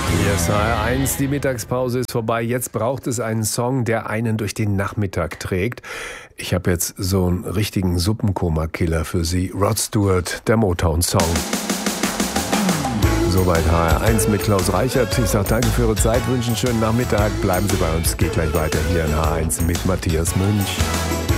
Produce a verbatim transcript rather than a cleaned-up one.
Hier ist H R eins, die Mittagspause ist vorbei. Jetzt braucht es einen Song, der einen durch den Nachmittag trägt. Ich habe jetzt so einen richtigen Suppenkoma-Killer für Sie. Rod Stewart, der Motown-Song. Soweit H R eins mit Klaus Reichert. Ich sage danke für Ihre Zeit, wünsche einen schönen Nachmittag. Bleiben Sie bei uns, geht gleich weiter hier in H R eins mit Matthias Münch.